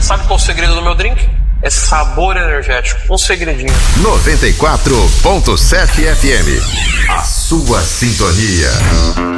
Sabe qual é o segredo do meu drink? É sabor energético, um segredinho. 94.7 FM, a sua sintonia.